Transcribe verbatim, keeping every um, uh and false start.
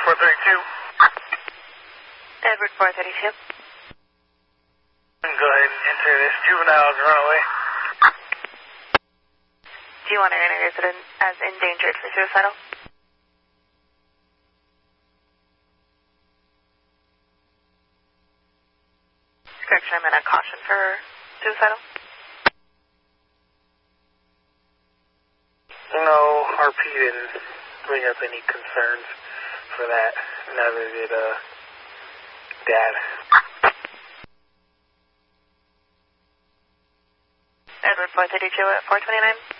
four thirty-two. Edward four thirty-two. Go ahead and enter this juvenile to run away. Do you want to enter resident as endangered for suicidal? Correction, I'm in a caution for suicidal. No, R P didn't bring up any concerns for that. Neither did uh, Dad. Edward four thirty-two at four twenty-nine.